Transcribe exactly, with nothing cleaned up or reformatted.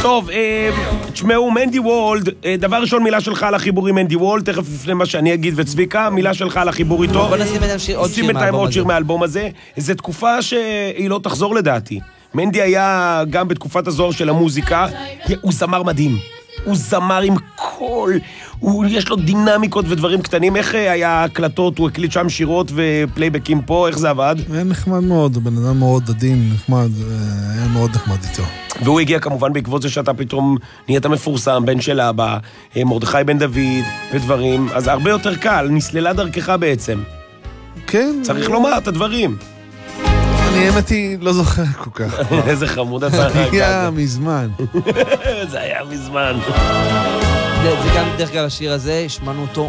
טוב, תשמעו, מנדי וולד, דבר ראשון מילה שלך על החיבור עם מנדי וולד, תכף לפני מה שאני אגיד וצביקה, מילה שלך על החיבור איתו. בוא נשים עוד שיר מהאלבום הזה. זו תקופה שהיא לא תחזור לדעתי. מנדי היה גם בתקופת הזוהר של המוזיקה, הוא זמר מדהים. הוא זמר עם קול, יש לו דינמיקות ודברים קטנים. איך היה הקלטות, הוא הקליט שם שירות ופלייבקים פה, איך זה עבד? היה נחמד מאוד, הוא בן אדם מאוד עדין, נחמד, היה מאוד נחמד איתו. והוא הגיע כמובן בעקבות זה שאתה פתאום נהיית מפורסם, בן של אבא, מרדכי בן דוד ודברים, אז הרבה יותר קל, נסללה דרכך בעצם. כן. צריך לומר את הדברים. אני האמתי לא זוכר כל כך. איזה חמוד אתה. זה היה מזמן. זה היה מזמן. זה גם דרך כלל השיר הזה, שמענו אותו